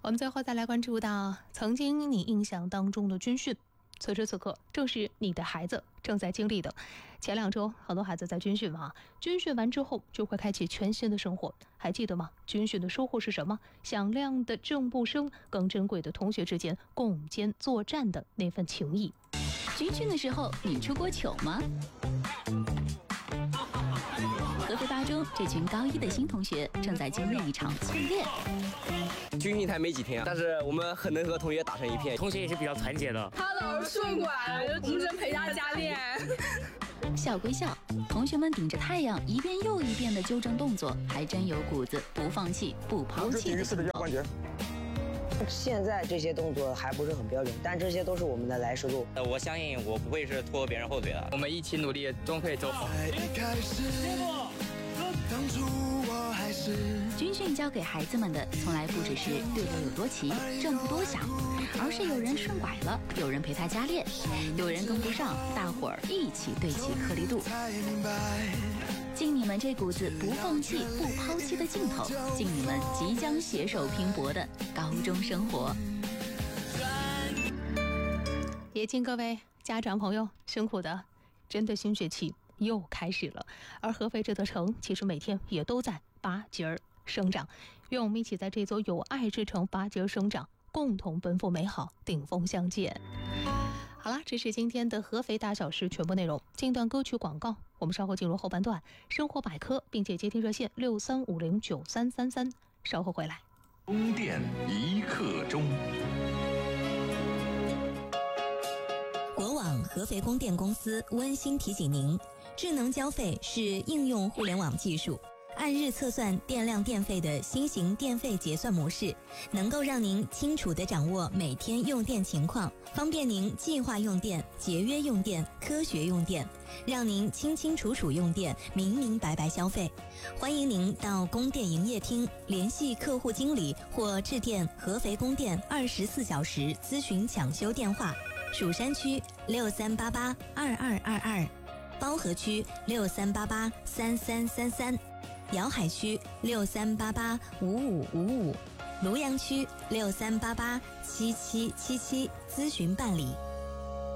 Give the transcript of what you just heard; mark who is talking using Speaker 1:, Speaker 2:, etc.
Speaker 1: 我们最后再来关注到曾经你印象当中的军训，此时此刻正是你的孩子正在经历的。前2周很多孩子在军训军训完之后就会开启全新的生活，还记得吗？军训的收获是什么？响亮的正步声，更珍贵的同学之间共肩作战的那份情谊。
Speaker 2: 军训的时候你出过糗吗？合肥八中这群高1的新同学正在经历一场训练。
Speaker 3: 军训才没几天，但是我们很能和同学打成一片，
Speaker 4: 同学也是比较团结的。
Speaker 5: 他老是睡过来了，就只能陪他加练。
Speaker 2: 笑归笑，同学们顶着太阳一遍又一遍的纠正动作，还真有股子不放弃、不抛弃的劲头。
Speaker 6: 现在这些动作还不是很标准，但这些都是我们的来时路。
Speaker 7: 我相信我不会是拖别人后腿的，我们一起努力，终会走好。
Speaker 2: 军训教给孩子们的，从来不只是队友有多齐、正步多响，而是有人顺拐了，有人陪他加练，有人跟不上，大伙儿一起对齐颗粒度。敬你们这股子不放弃、不抛弃的劲头，敬你们即将携手拼搏的高中生活。
Speaker 1: 也敬各位家长朋友辛苦的，真的新学期又开始了，而合肥这座城其实每天也都在拔节儿生长。愿我们一起在这座有爱之城拔节儿生长，共同奔赴美好，顶峰相见。好了，这是今天的合肥大小事全部内容。进段歌曲广告，我们稍后进入后半段生活百科，并且接听热线63509333，稍后回来。
Speaker 8: 供电一刻钟。
Speaker 9: 国网合肥供电公司温馨提醒您，智能交费是应用互联网技术，按日测算电量电费的新型电费结算模式，能够让您清楚地掌握每天用电情况，方便您计划用电、节约用电、科学用电，让您清清楚楚用电，明明白白消费。欢迎您到供电营业厅联系客户经理或致电合肥供电24小时咨询抢修电话：蜀山区63882222，包河区63883333，瑶海区63885555，庐阳区63887777，咨询办理。